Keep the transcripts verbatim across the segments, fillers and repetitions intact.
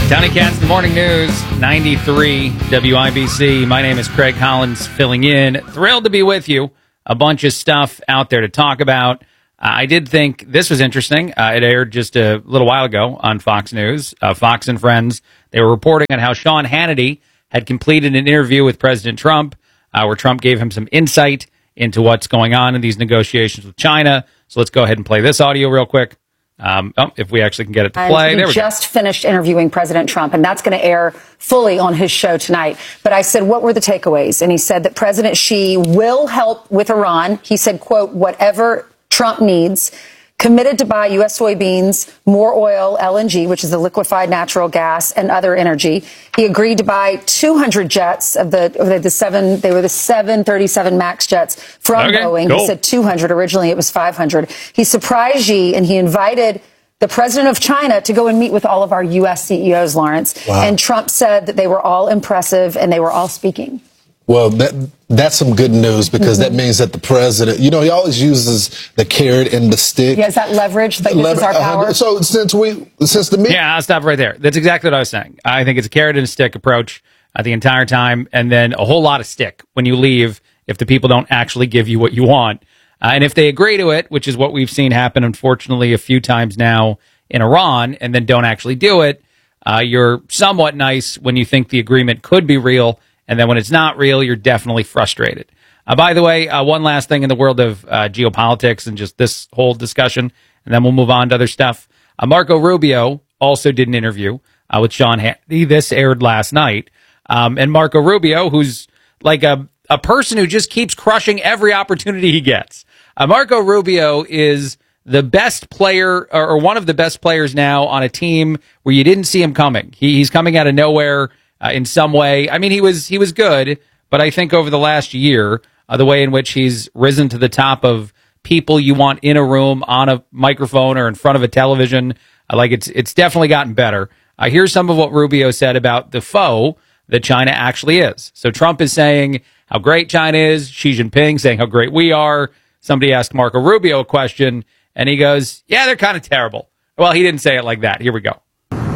Tony Katz, the Morning News, ninety-three W I B C. My name is Craig Collins, filling in. Thrilled to be with you. A bunch of stuff out there to talk about. Uh, I did think this was interesting. Uh, it aired just a little while ago on Fox News. Uh, Fox and Friends, they were reporting on how Sean Hannity had completed an interview with President Trump, uh, where Trump gave him some insight into what's going on in these negotiations with China. So let's go ahead and play this audio real quick. Um, oh, if we actually can get it to play. He there we just go. finished interviewing President Trump, and that's going to air fully on his show tonight. But I said, what were the takeaways? And he said that President Xi will help with Iran. He said, quote, whatever Trump needs, committed to buy U S soybeans, more oil, L N G, which is the liquefied natural gas, and other energy. He agreed to buy two hundred jets of the, of the, the seven, they were the seven thirty-seven MAX jets from Okay, Boeing. cool. He said two hundred. Originally, it was five hundred. He surprised Xi, and he invited the president of China to go and meet with all of our U S C E Os, Lawrence. Wow. And Trump said that they were all impressive and they were all speaking. Well, that that's some good news, because mm-hmm. that means that the president, you know, he always uses the carrot and the stick. Yeah, is that leverage? Like, this is our power? Uh, so since we, since the... Yeah, I'll stop right there. That's exactly what I was saying. I think it's a carrot and a stick approach uh, the entire time, and then a whole lot of stick when you leave if the people don't actually give you what you want. Uh, and if they agree to it, which is what we've seen happen, unfortunately, a few times now in Iran, and then don't actually do it, uh, you're somewhat nice when you think the agreement could be real. And then when it's not real, you're definitely frustrated. Uh, by the way, uh, one last thing in the world of uh, geopolitics and just this whole discussion, and then we'll move on to other stuff. Uh, Marco Rubio also did an interview uh, with Sean Hannity. This aired last night. Um, and Marco Rubio, who's like a, a person who just keeps crushing every opportunity he gets. Uh, Marco Rubio is the best player, or, or one of the best players now on a team where you didn't see him coming. He, he's coming out of nowhere. Uh, in some way. I mean, he was he was good, but I think over the last year, uh, the way in which he's risen to the top of people you want in a room, on a microphone, or in front of a television, uh, like it's it's definitely gotten better. Uh, here's some of what Rubio said about the foe that China actually is. So Trump is saying how great China is, Xi Jinping saying how great we are. Somebody asked Marco Rubio a question, and he goes, yeah, they're kind of terrible. Well, he didn't say it like that. Here we go.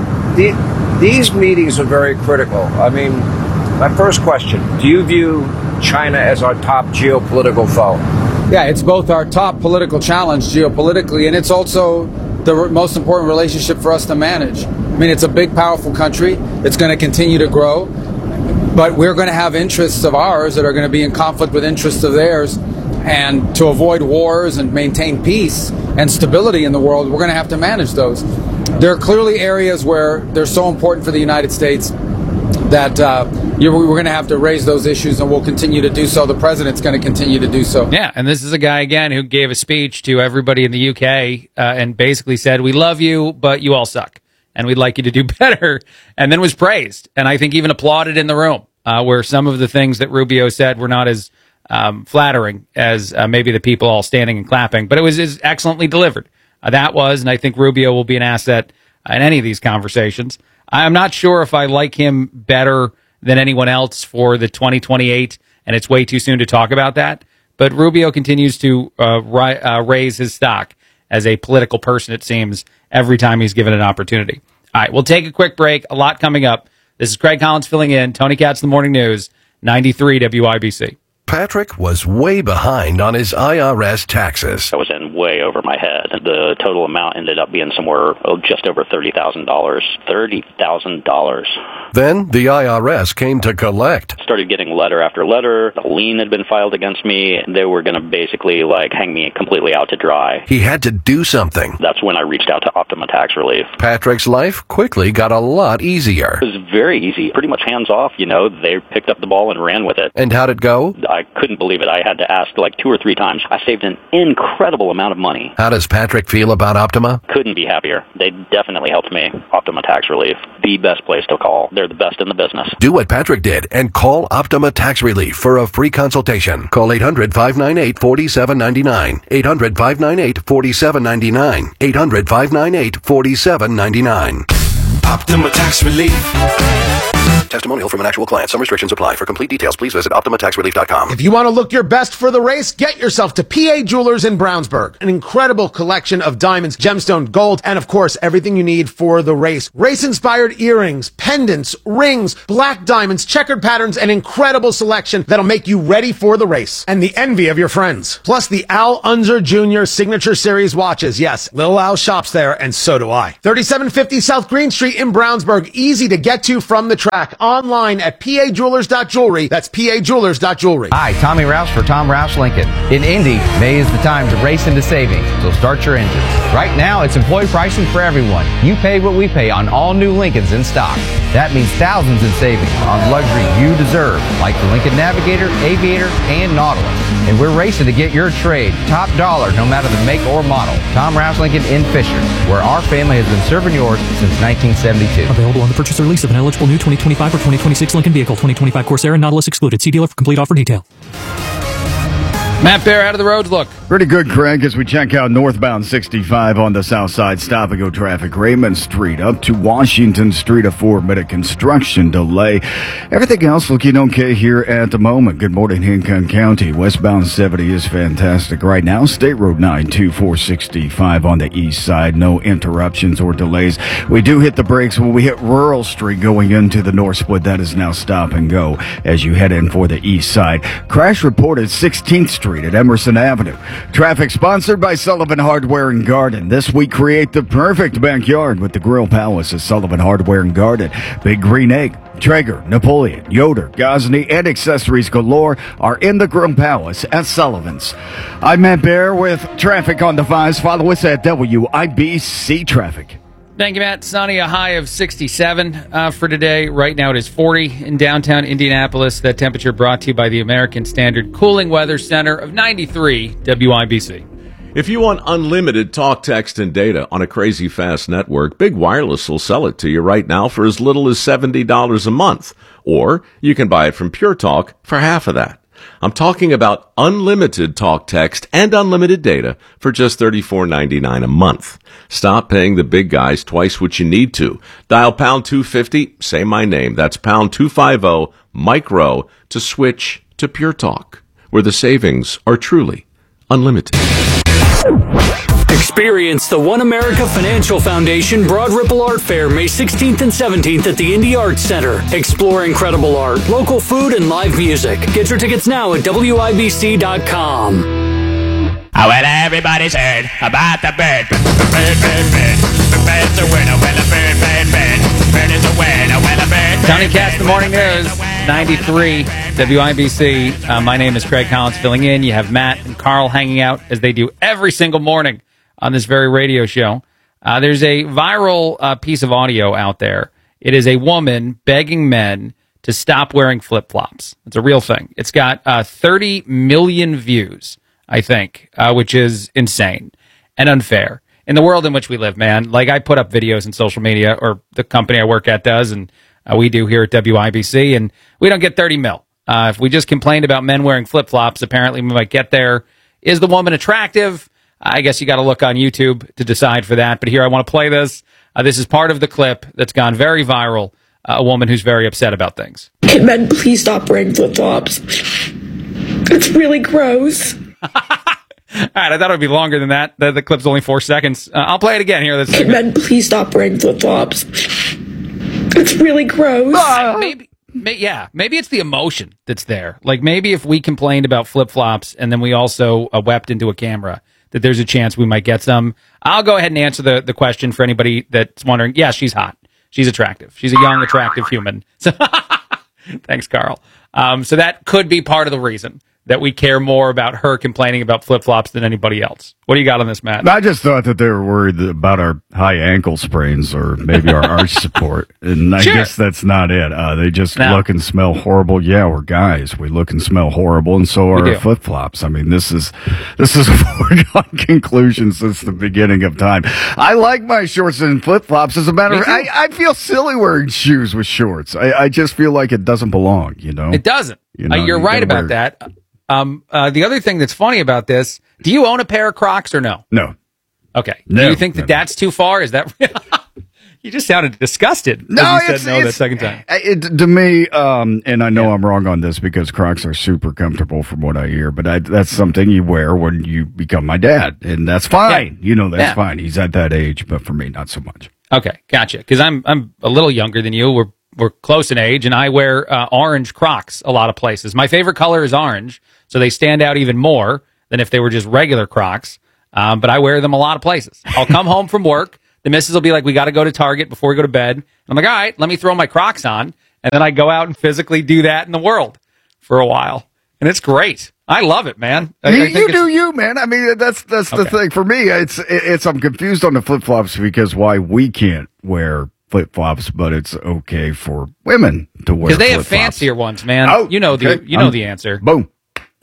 The- These meetings are very critical. I mean, my first question, do you view China as our top geopolitical foe? Yeah, it's both our top political challenge geopolitically, and it's also the re- most important relationship for us to manage. I mean, it's a big, powerful country. It's going to continue to grow, but we're going to have interests of ours that are going to be in conflict with interests of theirs. And to avoid wars and maintain peace and stability in the world, we're going to have to manage those. There are clearly areas where they're so important for the United States that uh, you're, we're going to have to raise those issues, and we'll continue to do so. The president's going to continue to do so. Yeah, and this is a guy, again, who gave a speech to everybody in the U K uh, and basically said, we love you, but you all suck, and we'd like you to do better, and then was praised, and I think even applauded in the room, uh, where some of the things that Rubio said were not as um, flattering as uh, maybe the people all standing and clapping, but it was, is excellently delivered. Uh, that was, and I think Rubio will be an asset uh, in any of these conversations. I'm not sure if I like him better than anyone else for the twenty twenty-eight, and it's way too soon to talk about that. But Rubio continues to uh, ri- uh, raise his stock as a political person, it seems, every time he's given an opportunity. All right, we'll take a quick break. A lot coming up. This is Craig Collins filling in. Tony Katz, The Morning News, ninety-three W I B C. Patrick was way behind on his I R S taxes. I was in way over my head. The total amount ended up being somewhere oh, just over thirty thousand dollars. thirty thousand dollars. Then the I R S came to collect. Started getting letter after letter. A lien had been filed against me. They were going to basically like hang me completely out to dry. He had to do something. That's when I reached out to Optima Tax Relief. Patrick's life quickly got a lot easier. It was very easy. Pretty much hands off, you know. They picked up the ball and ran with it. And how'd it go? I couldn't believe it. I had to ask like two or three times. I saved an incredible amount of money. How does Patrick feel about Optima? Couldn't be happier. They definitely helped me. Optima Tax Relief, the best place to call. They're the best in the business. Do what Patrick did and call Optima Tax Relief for a free consultation. Call eight hundred, five nine eight, four seven nine nine. eight hundred, five nine eight, four seven nine nine. eight hundred, five nine eight, four seven nine nine. Optima Tax Relief. Testimonial from an actual client. Some restrictions apply. For complete details, please visit Optima Tax Relief dot com. If you want to look your best for the race, get yourself to P A Jewelers in Brownsburg. An incredible collection of diamonds, gemstone, gold, and of course, everything you need for the race. Race-inspired earrings, pendants, rings, black diamonds, checkered patterns, an incredible selection that'll make you ready for the race. And the envy of your friends. Plus the Al Unser Junior Signature Series watches. Yes, Little Al shops there, and so do I. thirty-seven fifty South Green Street in Brownsburg. Easy to get to from the track. Online at P A Jewelers dot jewelry. That's P A Jewelers dot jewelry. Hi, Tommy Rouse for Tom Rouse Lincoln. In Indy, May is the time to race into savings, so start your engines. Right now, it's employee pricing for everyone. You pay what we pay on all new Lincolns in stock. That means thousands in savings on luxury you deserve, like the Lincoln Navigator, Aviator, and Nautilus. And we're racing to get your trade top dollar no matter the make or model. Tom Rouse Lincoln in Fisher, where our family has been serving yours since nineteen seventy-two. Available on the purchase or lease of an eligible new twenty twenty-five or twenty twenty-six Lincoln vehicle. twenty twenty-five Corsair and Nautilus excluded. See dealer for complete offer detail. Matt Bear, how do the roads look? Pretty good, Craig, as we check out northbound sixty-five on the south side. Stop and go traffic. Raymond Street up to Washington Street, a four-minute construction delay. Everything else looking okay here at the moment. Good morning, Hingham County. Westbound seventy is fantastic right now. State Road nine two four sixty-five on the east side. No interruptions or delays. We do hit the brakes when we hit Rural Street going into the north split. That is now stop and go as you head in for the east side. Crash reported sixteenth Street at Emerson Avenue. Traffic sponsored by Sullivan Hardware and Garden. This week, create the perfect backyard with the Grill Palace at Sullivan Hardware and Garden. Big Green Egg, Traeger, Napoleon, Yoder, Gosney, and accessories galore are in the Grill Palace at Sullivan's. I'm Matt Bear with traffic on the fives. Follow us at W I B C Traffic. Thank you, Matt. Sunny, a high of sixty-seven uh, for today. Right now it is forty in downtown Indianapolis. That temperature brought to you by the American Standard Cooling Weather Center of ninety-three W I B C. If you want unlimited talk, text, and data on a crazy fast network, Big Wireless will sell it to you right now for as little as seventy dollars a month. Or you can buy it from Pure Talk for half of that. I'm talking about unlimited talk, text, and unlimited data for just thirty-four ninety-nine a month. Stop paying the big guys twice what you need to. Dial pound two fifty, say my name. That's pound two fifty, micro, to switch to Pure Talk, where the savings are truly unlimited. Experience the One America Financial Foundation Broad Ripple Art Fair May sixteenth and seventeenth at the Indy Arts Center. Explore incredible art, local food, and live music. Get your tickets now at W I B C dot com. Oh, well, everybody's heard about the bird. Bird, bird, bird. The bird's a winner. Well, a bird, bird, bird. Bird is a winner. Well, a bird, bird. Tony Katz, the Morning News, ninety-three W I B C. Uh, my name is Craig Collins filling in. You have Matt and Carl hanging out as they do every single morning on this very radio show. Uh, there's a viral uh, piece of audio out there. It is a woman begging men to stop wearing flip-flops. It's a real thing. It's got uh, thirty million views, I think, uh, which is insane and unfair. In the world in which we live, man, like I put up videos in social media, or the company I work at does, and uh, we do here at W I B C, and we don't get thirty mil. Uh, if we just complained about men wearing flip-flops, apparently we might get there. Is the woman attractive? I guess you got to look on YouTube to decide for that. But here I want to play this. Uh, this is part of the clip that's gone very viral. Uh, a woman who's very upset about things. Can men please stop wearing flip-flops? It's really gross. All right, I thought it would be longer than that. The, the clip's only four seconds. Uh, I'll play it again here. Let's Can men please stop wearing flip-flops? It's really gross. Uh, maybe, may, yeah, maybe it's the emotion that's there. Like maybe if we complained about flip-flops and then we also uh, wept into a camera, that there's a chance we might get some. I'll go ahead and answer the, the question for anybody that's wondering. Yeah, she's hot. She's attractive. She's a young, attractive human. So, thanks, Carl. Um, so that could be part of the reason that we care more about her complaining about flip-flops than anybody else. What do you got on this, Matt? I just thought that they were worried about our high ankle sprains or maybe our arch support. And I sure. guess that's not it. Uh, they just no. look and smell horrible. Yeah, we're guys. We look and smell horrible, and so are our flip-flops. I mean, this is this is a foregone conclusion since the beginning of time. I like my shorts and flip-flops. As a matter of fact, I, I feel silly wearing shoes with shorts. I, I just feel like it doesn't belong, you know? It doesn't. You know, uh, you're you right about wear... that. Um, uh, the other thing that's funny about this, do you own a pair of Crocs or no? No. Okay. No, do you think that no, that's too far? Is that You just sounded disgusted. No, as you it's, said no it's, that second time. It, to me, um, and I know yeah. I'm wrong on this because Crocs are super comfortable from what I hear, but I, that's something you wear when you become my dad, and that's fine. Yeah. You know, that's yeah. fine. He's at that age, but for me, not so much. Okay, gotcha. Because I'm I'm a little younger than you. We're we're close in age, and I wear uh, orange Crocs a lot of places. My favorite color is orange, so they stand out even more than if they were just regular Crocs. Um, but I wear them a lot of places. I'll come home from work. The missus will be like, we got to go to Target before we go to bed. I'm like, all right, let me throw my Crocs on. And then I go out and physically do that in the world for a while. And it's great. I love it, man. I, you I you do you, man. I mean, that's that's the okay. thing. For me, it's, it's I'm confused on the flip-flops because why we can't wear flip-flops, but it's okay for women to wear because they flip-flops. have fancier ones, man. Oh, you know okay. the you know um, the answer. Boom.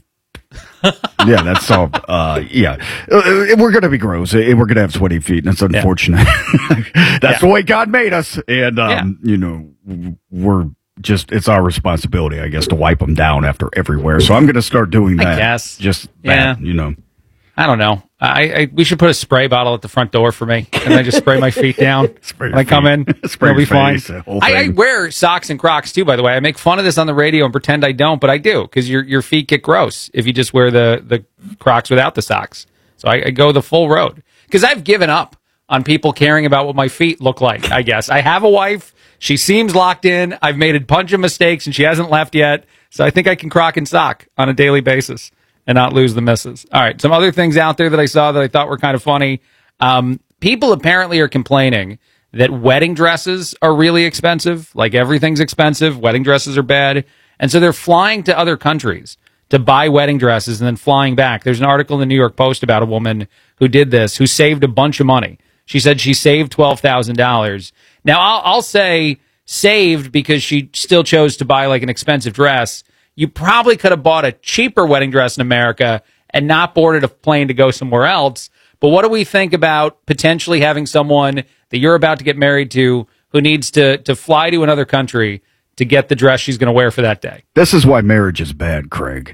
Yeah, that's all. Uh, yeah, uh, we're gonna be gross. Uh, We're gonna have sweaty feet, and it's unfortunate. Yeah. That's yeah. the way God made us, and um, yeah. you know, we're just. It's our responsibility, I guess, to wipe them down after everywhere. So I'm gonna start doing that. I guess. Just yeah, that, you know. I don't know. I, I we should put a spray bottle at the front door for me, and I just spray my feet down spray when I come in. Spray It'll be fine. face, I, I wear socks and Crocs too. By the way, I make fun of this on the radio and pretend I don't, but I do because your your feet get gross if you just wear the the Crocs without the socks. So I, I go the full road because I've given up on people caring about what my feet look like. I guess I have a wife. She seems locked in. I've made a bunch of mistakes, and she hasn't left yet. So I think I can Croc and sock on a daily basis and not lose the misses. All right, some other things out there that I saw that I thought were kind of funny. Um, people apparently are complaining that wedding dresses are really expensive. Like everything's expensive. Wedding dresses are bad. And so they're flying to other countries to buy wedding dresses and then flying back. There's an article in the New York Post about a woman who did this, who saved a bunch of money. She said she saved twelve thousand dollars. Now, I'll, I'll say saved because she still chose to buy like an expensive dress. You probably could have bought a cheaper wedding dress in America and not boarded a plane to go somewhere else. But what do we think about potentially having someone that you're about to get married to who needs to, to fly to another country to get the dress she's going to wear for that day? This is why marriage is bad, Craig.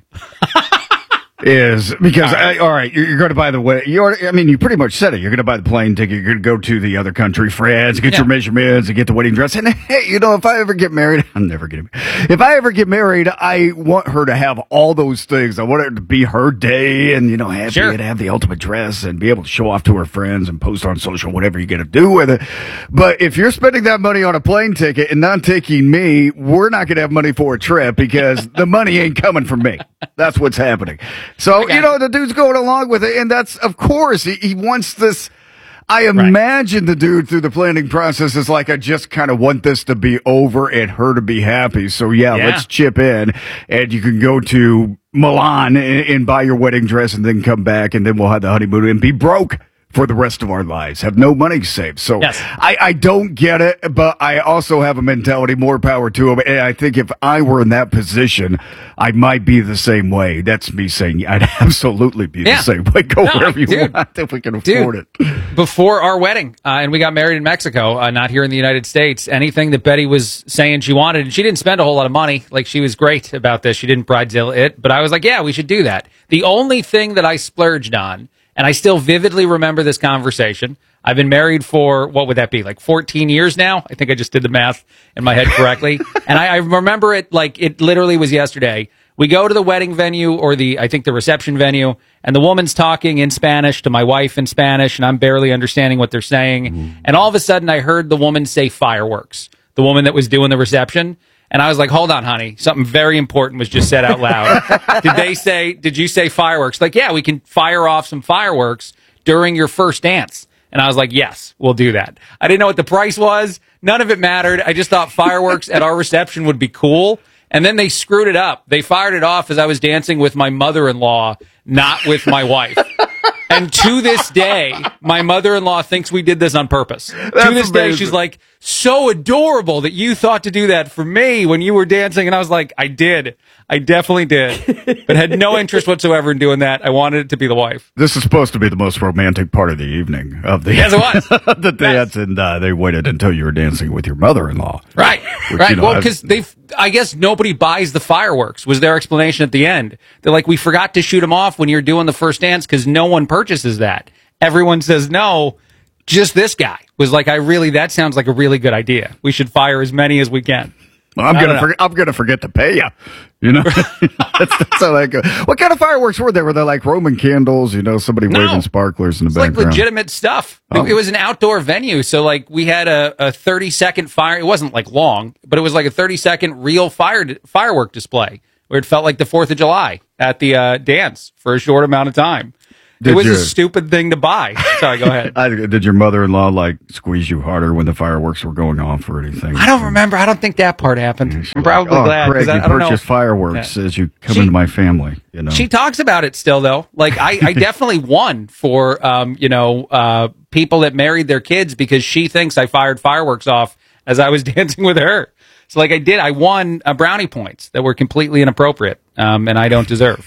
Is because all right, I, all right you're, you're going to buy the way. You're, I mean, you pretty much said it. You're going to buy the plane ticket. You're going to go to the other country, France, get yeah. your measurements, and get the wedding dress. And hey, you know, if I ever get married, I'm never getting. If I ever get married, I want her to have all those things. I want it to be her day, and you know, happy sure. and have the ultimate dress, and be able to show off to her friends and post on social, whatever you got to do with it. But if you're spending that money on a plane ticket and not taking me, we're not going to have money for a trip because the money ain't coming from me. That's what's happening. So, okay. you know, the dude's going along with it, and that's, of course, he, he wants this. I imagine right. the dude through the planning process is like, I just kind of want this to be over and her to be happy. So, yeah, yeah. let's chip in, and you can go to Milan and, and buy your wedding dress and then come back, and then we'll have the honeymoon and be broke for the rest of our lives, have no money saved. So yes. I, I don't get it, but I also have a mentality, more power to him. And I think if I were in that position, I might be the same way. That's me saying I'd absolutely be yeah. the same way. Go no, wherever you dude, want if we can afford dude, it. Before our wedding, uh, and we got married in Mexico, uh, not here in the United States, anything that Betty was saying she wanted, and she didn't spend a whole lot of money. Like, she was great about this. She didn't bridezilla it, but I was like, yeah, we should do that. The only thing that I splurged on, and I still vividly remember this conversation. I've been married for, what would that be, like fourteen years now? I think I just did the math in my head correctly. And I, I remember it like it literally was yesterday. We go to the wedding venue, or the, I think the reception venue, and the woman's talking in Spanish to my wife in Spanish, and I'm barely understanding what they're saying. Mm. And all of a sudden, I heard the woman say fireworks, the woman that was doing the reception. And I was like, hold on, honey. Something very important was just said out loud. Did they say, did you say fireworks? Like, yeah, we can fire off some fireworks during your first dance. And I was like, yes, we'll do that. I didn't know what the price was. None of it mattered. I just thought fireworks at our reception would be cool. And then they screwed it up. They fired it off as I was dancing with my mother-in-law, not with my wife. And to this day, my mother-in-law thinks we did this on purpose. That's to this amazing. day, she's like, so adorable that you thought to do that for me when you were dancing. And I was like, I did. I definitely did. But had no interest whatsoever in doing that. I wanted it to be the wife. This is supposed to be the most romantic part of the evening of the, yes, it was. the dance, yes. and uh, they waited until you were dancing with your mother-in-law. Right, which, right. You know, well, because they, I guess nobody buys the fireworks, was their explanation at the end. They're like, we forgot to shoot them off when you're doing the first dance because no one purchases that. Everyone says no. just this guy was like, I really, that sounds like a really good idea. We should fire as many as we can. Well, I'm gonna forget, I'm gonna forget to pay you. You know, that's, that's how that goes. What kind of fireworks were there? Were they like Roman candles? You know, somebody No. waving sparklers in the It's background. like legitimate stuff. Oh. It, it was an outdoor venue, so like we had a, a thirty second fire. It wasn't like long, but it was like a thirty second real fire firework display where it felt like the Fourth of July at the uh, dance for a short amount of time. Did it was you- a stupid thing to buy. Sorry, go ahead. I, did your mother-in-law like squeeze you harder when the fireworks were going off or anything? I don't remember. I don't think that part happened. I'm probably oh, glad. 'cause Craig, I, you I don't know. purchased fireworks Yeah. as you come She- into my family. You know, She talks about it still, though. Like I, I definitely won for um, you know, uh, people that married their kids because she thinks I fired fireworks off as I was dancing with her. So like I did, I won uh, brownie points that were completely inappropriate, um, and I don't deserve.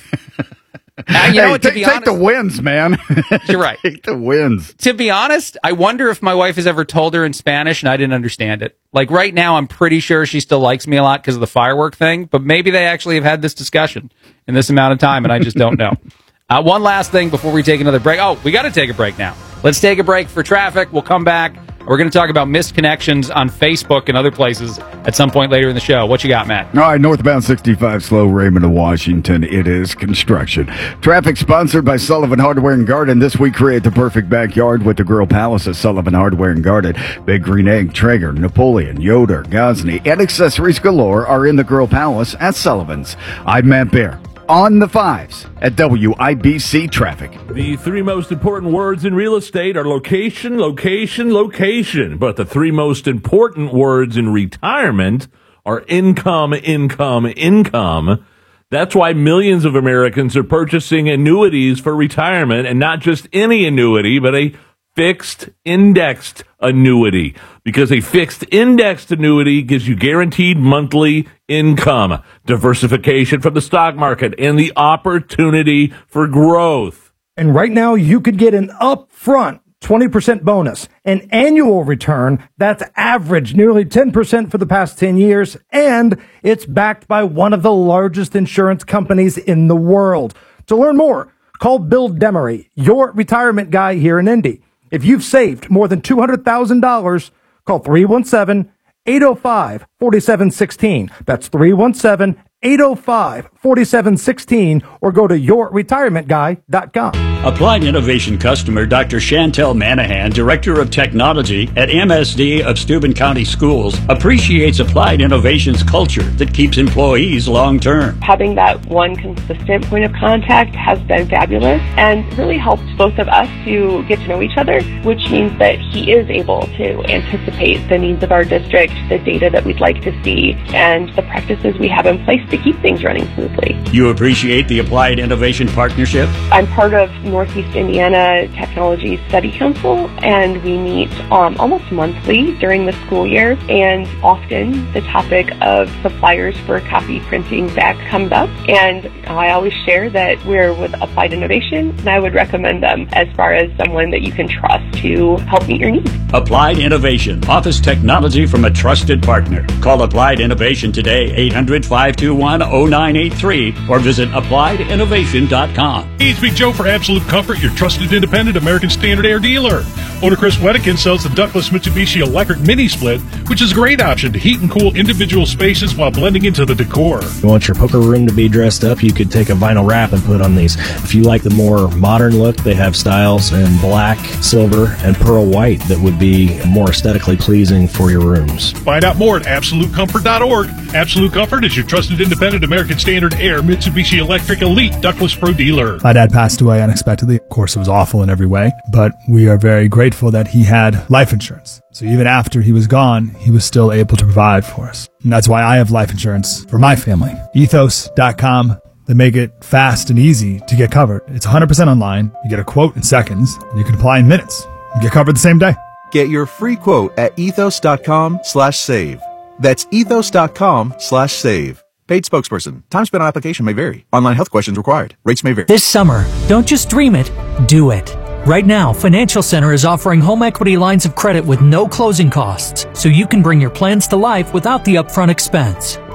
Uh, you know hey, what, to take, be take honest, the wins, man. You're right. Take the wins. To be honest, I wonder if my wife has ever told her in Spanish and I didn't understand it. Like right now, I'm pretty sure she still likes me a lot because of the firework thing, but maybe they actually have had this discussion in this amount of time and I just don't know. Uh, one last thing before we take another break. Oh, we got to take a break now. Let's take a break for traffic. We'll come back. We're going to talk about missed connections on Facebook and other places at some point later in the show. What you got, Matt? All right, northbound sixty-five slow Raymond to Washington. It is construction. Traffic sponsored by Sullivan Hardware and Garden. This week, create the perfect backyard with the Grill Palace at Sullivan Hardware and Garden. Big Green Egg, Traeger, Napoleon, Yoder, Gosney, and accessories galore are in the Grill Palace at Sullivan's. I'm Matt Bear. On the fives at W I B C Traffic. The three most important words in real estate are location, location, location. But the three most important words in retirement are income, income, income. That's why millions of Americans are purchasing annuities for retirement, and not just any annuity, but a fixed indexed annuity, because a fixed indexed annuity gives you guaranteed monthly income, diversification from the stock market, and the opportunity for growth. And right now you could get an upfront twenty percent bonus, an annual return that's averaged nearly ten percent for the past ten years, and it's backed by one of the largest insurance companies in the world. To learn more, call Bill Demery, your retirement guy here in Indy. If you've saved more than two hundred thousand dollars, call three one seven, eight oh five, four seven one six. That's three one seven, eight oh five, four seven one six, or go to your retirement guy dot com. Applied Innovation customer Doctor Chantel Manahan, Director of Technology at M S D of Steuben County Schools, appreciates Applied Innovation's culture that keeps employees long-term. Having that one consistent point of contact has been fabulous and really helped both of us to get to know each other, which means that he is able to anticipate the needs of our district, the data that we'd like to see, and the practices we have in place to keep things running smoothly. You appreciate the Applied Innovation partnership? I'm part of Northeast Indiana Technology Study Council, and we meet um, almost monthly during the school year, and often the topic of suppliers for copy printing back comes up, and I always share that we're with Applied Innovation, and I would recommend them as far as someone that you can trust to help meet your needs. Applied Innovation, office technology from a trusted partner. Call Applied Innovation today, eight hundred, five two one, oh nine eight three, or visit applied innovation dot com. Hey, it's Big Joe for Absolute Comfort, your trusted independent American Standard Air dealer. Owner Chris Wedekin sells the ductless Mitsubishi Electric Mini Split, which is a great option to heat and cool individual spaces while blending into the decor. If you want your poker room to be dressed up, you could take a vinyl wrap and put on these. If you like the more modern look, they have styles in black, silver, and pearl white that would be more aesthetically pleasing for your rooms. Find out more at absolute comfort dot org. Absolute Comfort is your trusted independent American Standard Air Mitsubishi Electric Elite Ductless Pro dealer. My dad passed away unexpectedly. Of course, it was awful in every way, but we are very grateful that he had life insurance. So even after he was gone, he was still able to provide for us. And that's why I have life insurance for my family. ethos dot com. They make it fast and easy to get covered. It's one hundred percent online. You get a quote in seconds, and you can apply in minutes. You get covered the same day. Get your free quote at ethos dot com slash save. That's ethos dot com slash save. Paid spokesperson. Time spent on application may vary. Online health questions required. Rates may vary. This summer, don't just dream it, do it. Right now, Financial Center is offering home equity lines of credit with no closing costs, so you can bring your plans to life without the upfront expense.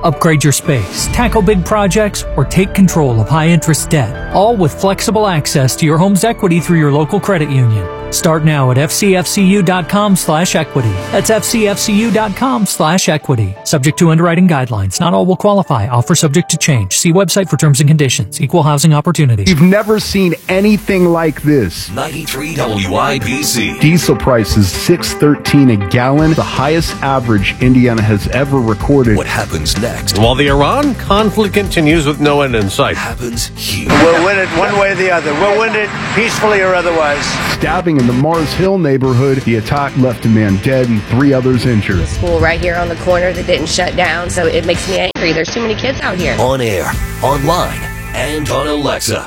Upgrade your space, tackle big projects, or take control of high-interest debt, all with flexible access to your home's equity through your local credit union. Start now at fcfcu.com slash equity. That's fcfcu.com slash equity. Subject to underwriting guidelines. Not all will qualify. Offer subject to change. See website for terms and conditions. Equal housing opportunity. You've never seen anything like this. ninety-three W I B C. Diesel prices six thirteen a gallon, the highest average Indiana has ever recorded. What happens next? While the Iran conflict continues with no end in sight. Happens here. We'll win it one way or the other. We'll win it peacefully or otherwise. Stabbing in the Mars Hill neighborhood. The attack left a man dead and three others injured. School right here on the corner that didn't shut down, so it makes me angry. There's too many kids out here. On air, online, and on Alexa.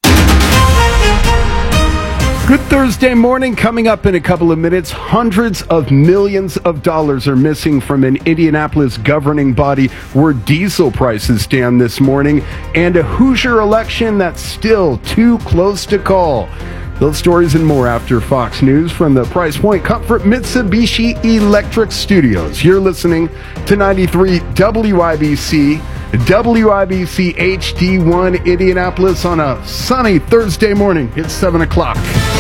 Good Thursday morning. Coming up in a couple of minutes, hundreds of millions of dollars are missing from an Indianapolis governing body where diesel prices stand this morning, and a Hoosier election that's still too close to call. Those stories and more after Fox News from the Price Point Comfort Mitsubishi Electric Studios. You're listening to ninety-three W I B C, W I B C H D one Indianapolis on a sunny Thursday morning. It's seven o'clock.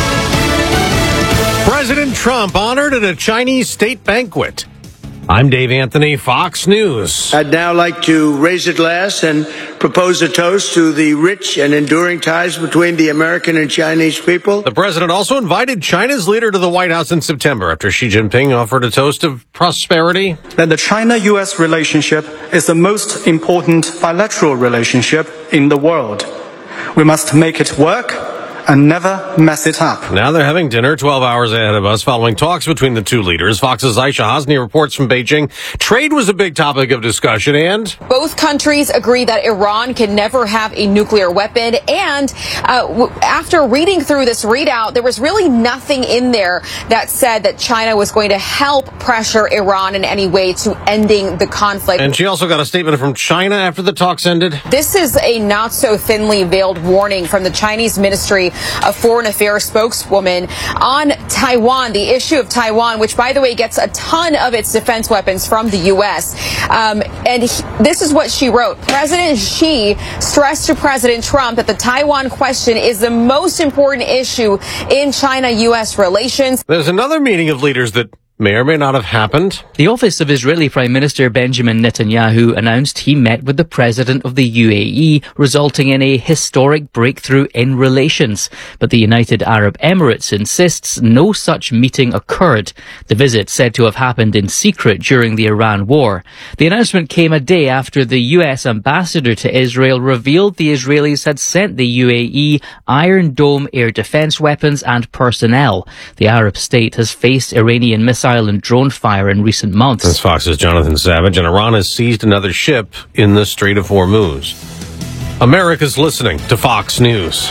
President Trump honored at a Chinese state banquet. I'm Dave Anthony, Fox News. I'd now like to raise a glass and propose a toast to the rich and enduring ties between the American and Chinese people. The president also invited China's leader to the White House in September after Xi Jinping offered a toast of prosperity. That the China-U S relationship is the most important bilateral relationship in the world. We must make it work and never mess it up. Now they're having dinner twelve hours ahead of us following talks between the two leaders. Fox's Aisha Hasni reports from Beijing. Trade was a big topic of discussion, and both countries agree that Iran can never have a nuclear weapon. And uh, w- after reading through this readout, there was really nothing in there that said that China was going to help pressure Iran in any way to ending the conflict. And she also got a statement from China after the talks ended. This is a not so thinly veiled warning from the Chinese Ministry a foreign affairs spokeswoman on Taiwan, the issue of Taiwan, which, by the way, gets a ton of its defense weapons from the U S. Um, and he, this is what she wrote. President Xi stressed to President Trump that the Taiwan question is the most important issue in China-U S relations. There's another meeting of leaders that may or may not have happened. The office of Israeli Prime Minister Benjamin Netanyahu announced he met with the president of the U A E, resulting in a historic breakthrough in relations. But the United Arab Emirates insists no such meeting occurred. The visit said to have happened in secret during the Iran war. The announcement came a day after the U S ambassador to Israel revealed the Israelis had sent the U A E Iron Dome air defense weapons and personnel. The Arab state has faced Iranian missiles and drone fire in recent months. That's Fox's Jonathan Savage, and Iran has seized another ship in the Strait of Hormuz. America's listening to Fox News.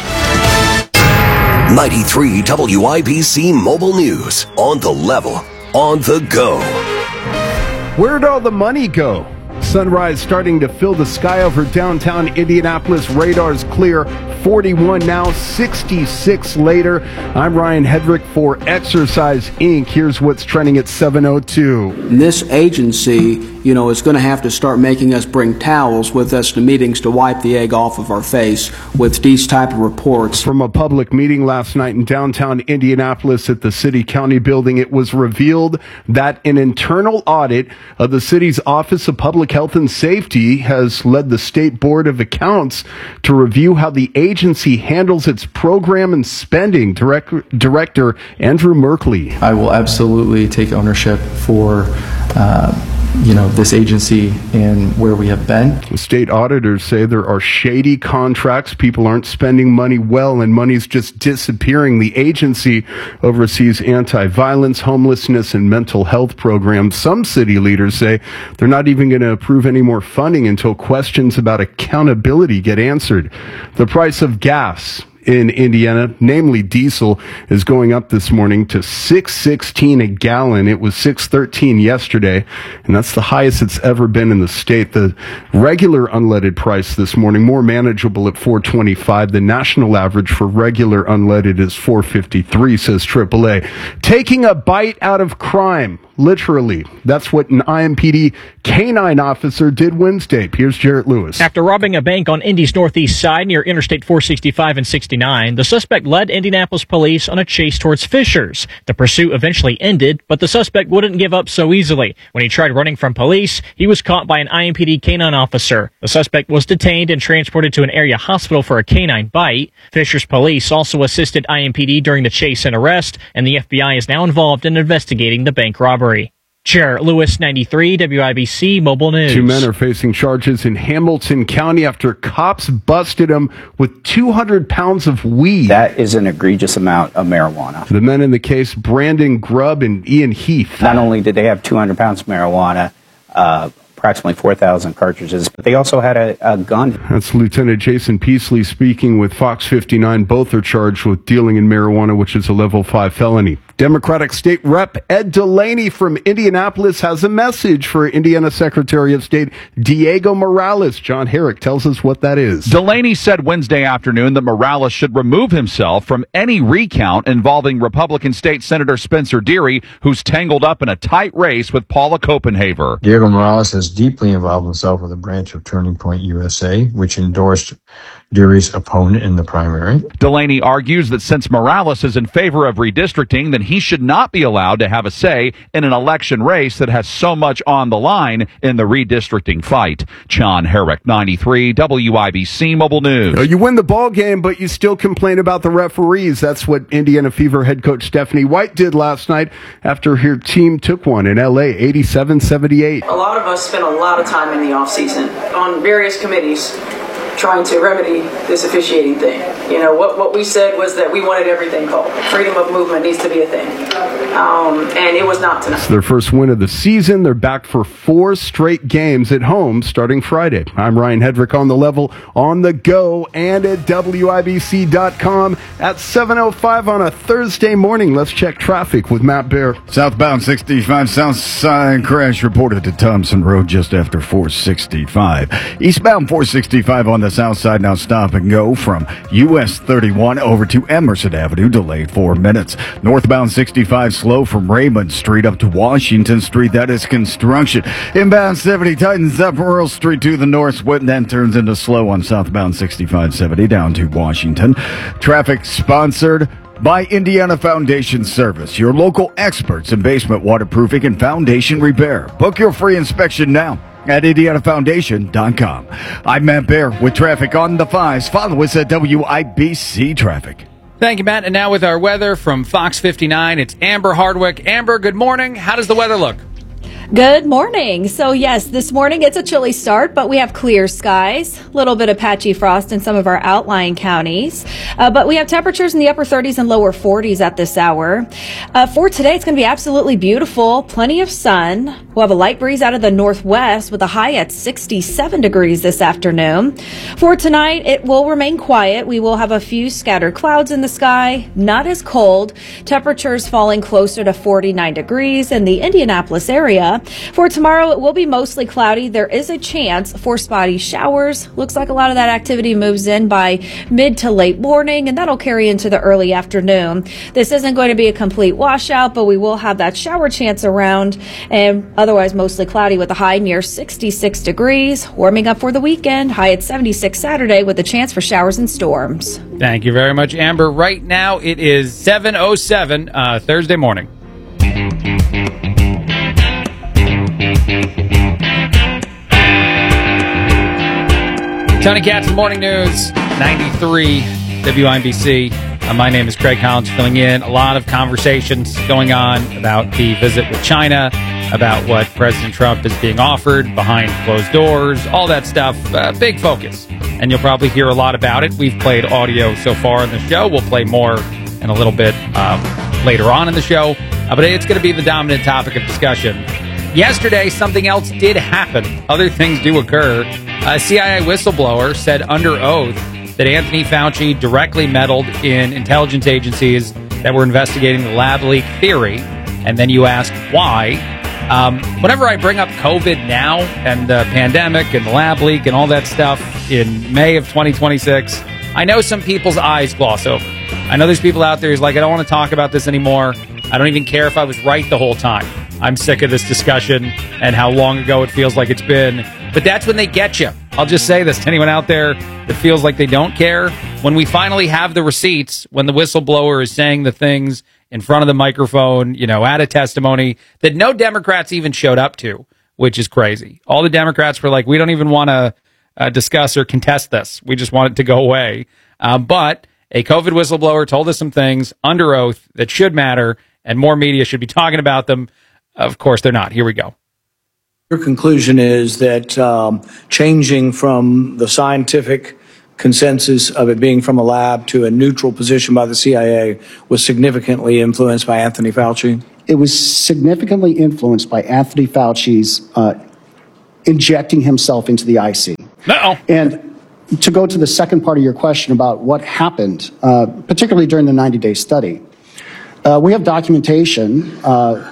ninety-three W I B C Mobile News. On the level, on the go. Where'd all the money go? Sunrise starting to fill the sky over downtown Indianapolis. Radar's clear. forty-one now, sixty-six later. I'm Ryan Hedrick for Exercise Incorporated. Here's what's trending at seven oh two. This agency, you know, is going to have to start making us bring towels with us to meetings to wipe the egg off of our face with these type of reports. From a public meeting last night in downtown Indianapolis at the City County building, it was revealed that an internal audit of the city's Office of Public Health and Safety has led the State Board of Accounts to review how the agency handles its program and spending. Direct, Director Andrew Merkley. I will absolutely take ownership for uh, you know, this agency and where we have been. State auditors say there are shady contracts. People aren't spending money well, and money's just disappearing. The agency oversees anti-violence, homelessness, and mental health programs. Some city leaders say they're not even going to approve any more funding until questions about accountability get answered. The price of gas in Indiana, namely diesel, is going up this morning to six sixteen a gallon. It was six thirteen yesterday, and that's the highest it's ever been in the state. The regular unleaded price this morning, more manageable at four twenty-five. The national average for regular unleaded is four fifty-three, says triple A. Taking a bite out of crime. literally. That's what an I M P D canine officer did Wednesday. Here's Jarrett Lewis. After robbing a bank on Indy's northeast side near Interstate four sixty-five and sixty-nine, the suspect led Indianapolis police on a chase towards Fishers. The pursuit eventually ended, but the suspect wouldn't give up so easily. When he tried running from police, he was caught by an I M P D canine officer. The suspect was detained and transported to an area hospital for a canine bite. Fishers police also assisted I M P D during the chase and arrest, and the F B I is now involved in investigating the bank robbery. Jarrett Lewis, ninety-three W I B C Mobile News. Two men are facing charges in Hamilton County after cops busted them with two hundred pounds of weed. That is an egregious amount of marijuana. The men in the case, Brandon Grubb and Ian Heath. Not only did they have two hundred pounds of marijuana, uh, approximately four thousand cartridges, but they also had a, a gun. That's Lieutenant Jason Peasley speaking with Fox fifty-nine. Both are charged with dealing in marijuana, which is a level five felony. Democratic State Rep Ed Delaney from Indianapolis has a message for Indiana Secretary of State Diego Morales. John Herrick tells us what that is. Delaney said Wednesday afternoon that Morales should remove himself from any recount involving Republican State Senator Spencer Deary, who's tangled up in a tight race with Paula Copenhaver. Diego Morales has deeply involved himself with a branch of Turning Point U S A, which endorsed Deary's opponent in the primary. Delaney argues that since Morales is in favor of redistricting, then he should not be allowed to have a say in an election race that has so much on the line in the redistricting fight. John Herrick, ninety-three W I B C Mobile News. You win the ball game, but you still complain about the referees. That's what Indiana Fever head coach Stephanie White did last night after her team took one in L A, eighty-seven seventy-eight. A lot of us spent a lot of time in the offseason on various committees trying to remedy this officiating thing. You know, what, what we said was that we wanted everything called. Freedom of movement needs to be a thing. Um, and it was not tonight. It's their first win of the season. They're back for four straight games at home starting Friday. I'm Ryan Hedrick on the level, on the go, and at W I B C dot com at seven oh five on a Thursday morning. Let's check traffic with Matt Bear. Southbound sixty-five, south side crash reported to Thompson Road just after four sixty-five. Eastbound four sixty-five on the south side, now stop and go from U S thirty-one over to Emerson Avenue, delayed four minutes. Northbound sixty-five slow from Raymond Street up to Washington Street. That is construction. Inbound seventy tightens up Earl Street to the north, then turns into slow on southbound sixty-five seventy down to Washington. Traffic sponsored by Indiana Foundation Service, your local experts in basement waterproofing and foundation repair. Book your free inspection now at Indiana Foundation dot com. I'm Matt Bear with traffic on the fives. Follow us at W I B C Traffic. Thank you, Matt. And now with our weather from Fox fifty-nine, it's Amber Hardwick. Amber, good morning. How does the weather look? Good morning. So yes, this morning it's a chilly start, but we have clear skies, a little bit of patchy frost in some of our outlying counties. Uh, but we have temperatures in the upper thirties and lower forties at this hour. Uh, for today, it's going to be absolutely beautiful. Plenty of sun. We'll have a light breeze out of the northwest with a high at sixty-seven degrees this afternoon. For tonight, it will remain quiet. We will have a few scattered clouds in the sky, not as cold. Temperatures falling closer to forty-nine degrees in the Indianapolis area. For tomorrow, it will be mostly cloudy. There is a chance for spotty showers. Looks like a lot of that activity moves in by mid to late morning, and that'll carry into the early afternoon. This isn't going to be a complete washout, but we will have that shower chance around, and otherwise mostly cloudy with a high near sixty-six degrees. Warming up for the weekend, high at seventy-six Saturday with a chance for showers and storms. Thank you very much, Amber. Right now, it is seven oh seven uh, Thursday morning. Tony Katz, Morning News, ninety-three W I B C. Uh, my name is Craig Collins, filling in. A lot of conversations going on about the visit with China, about what President Trump is being offered behind closed doors, all that stuff. Uh, big focus. And you'll probably hear a lot about it. We've played audio so far in the show. We'll play more in a little bit um, later on in the show. Uh, but it's going to be the dominant topic of discussion. Yesterday, something else did happen. Other things do occur. A C I A whistleblower said under oath that Anthony Fauci directly meddled in intelligence agencies that were investigating the lab leak theory. And then you ask why. Um, whenever I bring up COVID now and the pandemic and the lab leak and all that stuff in May of twenty twenty-six, I know some people's eyes gloss over. I know there's people out there who's like, I don't want to talk about this anymore. I don't even care if I was right the whole time. I'm sick of this discussion and how long ago it feels like it's been. But that's when they get you. I'll just say this to anyone out there that feels like they don't care. When we finally have the receipts, when the whistleblower is saying the things in front of the microphone, you know, at a testimony that no Democrats even showed up to, which is crazy. All the Democrats were like, we don't even want to uh, discuss or contest this. We just want it to go away. Um, but a COVID whistleblower told us some things under oath that should matter, and more media should be talking about them. Of course, they're not. Here we go. Your conclusion is that um, changing from the scientific consensus of it being from a lab to a neutral position by the C I A was significantly influenced by Anthony Fauci? It was significantly influenced by Anthony Fauci's uh, injecting himself into the I C. Uh-oh. And to go to the second part of your question about what happened, uh, particularly during the ninety-day study, uh, we have documentation uh,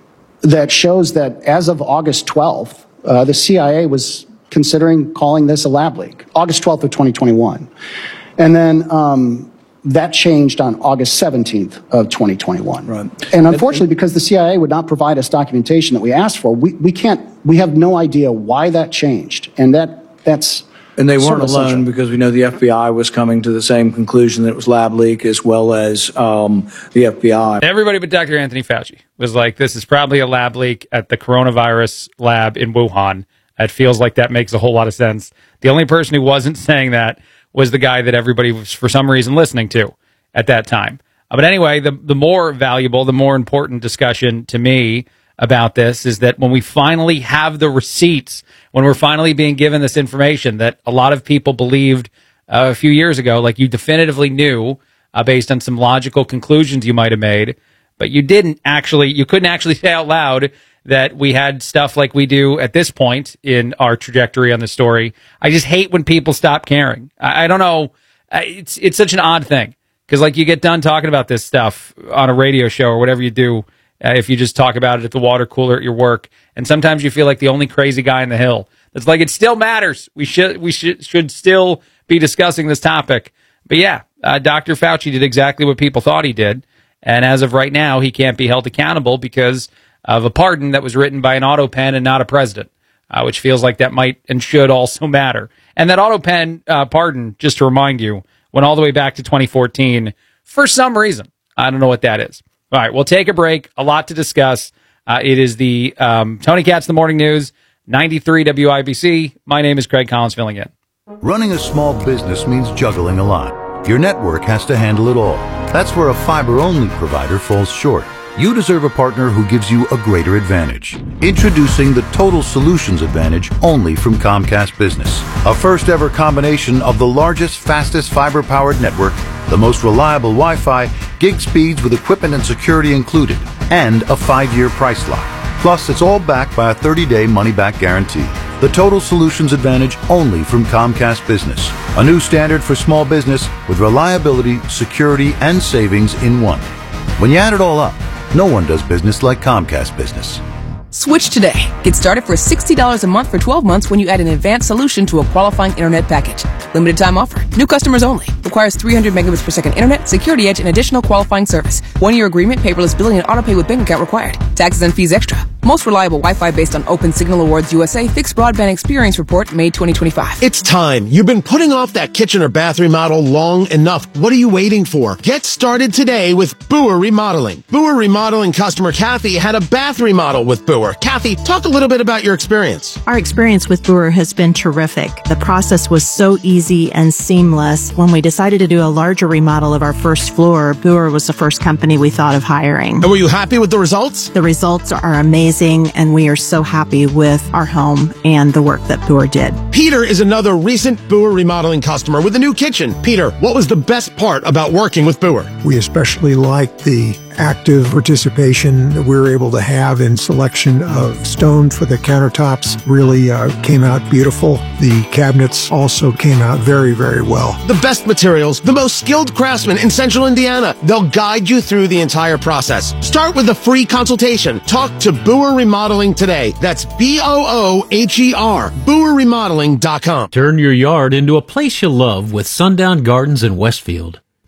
that shows that as of August twelfth, uh, the C I A was considering calling this a lab leak, August twelfth of twenty twenty-one. And then um, that changed on August seventeenth of twenty twenty-one. Right. And unfortunately, because the C I A would not provide us documentation that we asked for, we, we can't, we have no idea why that changed. And that that's And they sort weren't of alone essential. because we know the F B I was coming to the same conclusion that it was lab leak, as well as um, the F B I. Everybody but Doctor Anthony Fauci was like, this is probably a lab leak at the coronavirus lab in Wuhan. It feels like that makes a whole lot of sense. The only person who wasn't saying that was the guy that everybody was, for some reason, listening to at that time. Uh, but anyway, the, the more valuable, the more important discussion to me about this is that when we finally have the receipts, when we're finally being given this information that a lot of people believed uh, a few years ago, like you definitively knew uh, based on some logical conclusions you might have made, but you didn't actually, you couldn't actually say out loud that we had stuff like we do at this point in our trajectory on the story. I just hate when people stop caring. I, I don't know. It's, it's such an odd thing because like you get done talking about this stuff on a radio show or whatever you do. Uh, if you just talk about it at the water cooler at your work, and sometimes you feel like the only crazy guy in the hill. It's like it still matters. We should we should should still be discussing this topic. But yeah, uh, Doctor Fauci did exactly what people thought he did, and as of right now, he can't be held accountable because of a pardon that was written by an auto pen and not a president, uh, which feels like that might and should also matter. And that auto pen uh, pardon, just to remind you, went all the way back to twenty fourteen for some reason. I don't know what that is. All right, we'll take a break. A lot to discuss. Uh, it is the um, Tony Katz, the Morning News, ninety-three W I B C. My name is Craig Collins, filling in. Running a small business means juggling a lot. Your network has to handle it all. That's where a fiber-only provider falls short. You deserve a partner who gives you a greater advantage. Introducing the Total Solutions Advantage only from Comcast Business. A first-ever combination of the largest, fastest fiber-powered network, the most reliable Wi-Fi, gig speeds with equipment and security included, and a five-year price lock. Plus, it's all backed by a thirty-day money-back guarantee. The Total Solutions Advantage only from Comcast Business. A new standard for small business with reliability, security, and savings in one. When you add it all up, no one does business like Comcast Business. Switch today. Get started for sixty dollars a month for twelve months when you add an advanced solution to a qualifying internet package. Limited time offer. New customers only. Requires three hundred megabits per second internet, security edge, and additional qualifying service. One year agreement, paperless billing, and autopay with bank account required. Taxes and fees extra. Most reliable Wi-Fi based on Open Signal Awards U S A Fixed Broadband Experience Report, May twenty twenty-five. It's time. You've been putting off that kitchen or bath remodel long enough. What are you waiting for? Get started today with Boer Remodeling. Boer Remodeling customer Kathy had a bath remodel with Boer. Kathy, talk a little bit about your experience. Our experience with Boer has been terrific. The process was so easy and seamless. When we decided to do a larger remodel of our first floor, Boer was the first company we thought of hiring. And were you happy with the results? The results are amazing, and we are so happy with our home and the work that Boer did. Peter is another recent Boer Remodeling customer with a new kitchen. Peter, what was the best part about working with Boer? We especially liked the active participation that we were able to have in selection of stone for the countertops. Really uh, came out beautiful. The cabinets also came out very, very well. The best materials, the most skilled craftsmen in Central Indiana. They'll guide you through the entire process. Start with a free consultation. Talk to Boer Remodeling today. That's B O O H E R, boer remodeling dot com. Turn your yard into a place you love with Sundown Gardens in Westfield.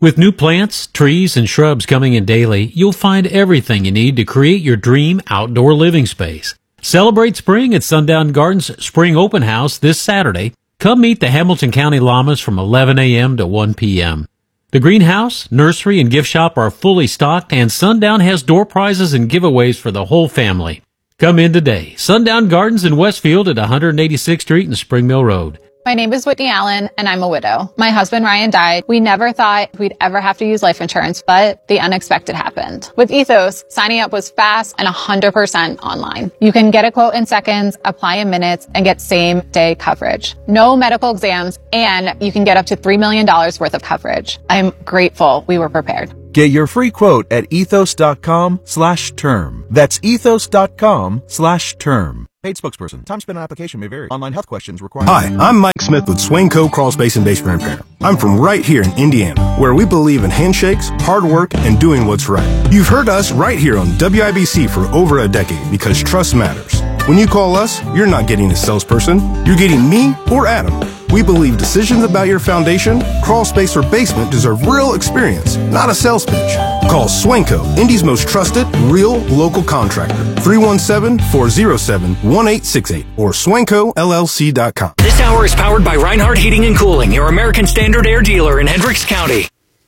With new plants, trees, and shrubs coming in daily, you'll find everything you need to create your dream outdoor living space. Celebrate spring at Sundown Gardens Spring Open House this Saturday. Come meet the Hamilton County Llamas from eleven a.m. to one p.m. The greenhouse, nursery, and gift shop are fully stocked, and Sundown has door prizes and giveaways for the whole family. Come in today. Sundown Gardens in Westfield at one eighty-sixth Street and Spring Mill Road. My name is Whitney Allen, and I'm a widow. My husband, Ryan, died. We never thought we'd ever have to use life insurance, but the unexpected happened. With Ethos, signing up was fast and one hundred percent online. You can get a quote in seconds, apply in minutes, and get same-day coverage. No medical exams, and you can get up to three million dollars worth of coverage. I'm grateful we were prepared. Get your free quote at ethos.com slash term. That's ethos.com slash term. Paid spokesperson. Time spent on application may vary. Online health questions required. Hi, I'm Mike Smith with Swainco Crawl Space and Base Repair. I'm from right here in Indiana, where we believe in handshakes, hard work, and doing what's right. You've heard us right here on W I B C for over a decade because trust matters. When you call us, you're not getting a salesperson. You're getting me or Adam. We believe decisions about your foundation, crawl space, or basement deserve real experience, not a sales pitch. Call Swanco, Indy's most trusted, real local contractor. three one seven, four oh seven, one eight six eight or swanco L L C dot com. This hour is powered by Reinhardt Heating and Cooling, your American Standard Air dealer in Hendricks County.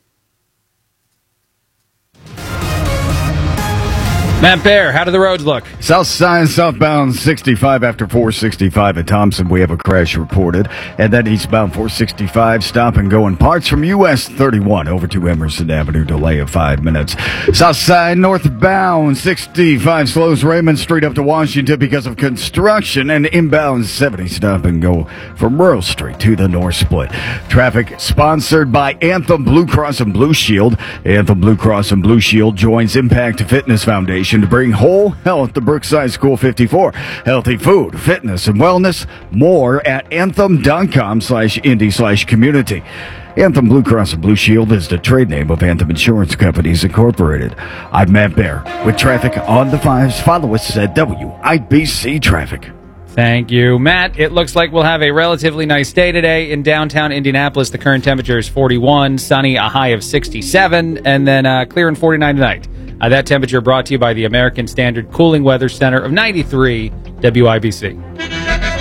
Matt Bear, how do the roads look? South side, southbound sixty-five after four sixty-five at Thompson, we have a crash reported. And then eastbound four sixty-five, stop and go in parts from U S thirty-one over to Emerson Avenue, delay of five minutes. South side, northbound sixty-five slows Raymond Street up to Washington because of construction, and inbound seventy, stop and go from Rural Street to the North Split. Traffic sponsored by Anthem Blue Cross and Blue Shield. Anthem Blue Cross and Blue Shield joins Impact Fitness Foundation to bring whole health to Brookside School fifty-four. Healthy food, fitness, and wellness. More at anthem.com slash indie slash community. Anthem Blue Cross and Blue Shield is the trade name of Anthem Insurance Companies Incorporated. I'm Matt Bear with traffic on the fives. Follow us at W I B C Traffic. Thank you, Matt. It looks like we'll have a relatively nice day today in downtown Indianapolis. The current temperature is forty-one, sunny, a high of sixty-seven, and then uh, clear and forty-nine tonight. Uh, that temperature brought to you by the American Standard Cooling Weather Center of ninety-three W I B C.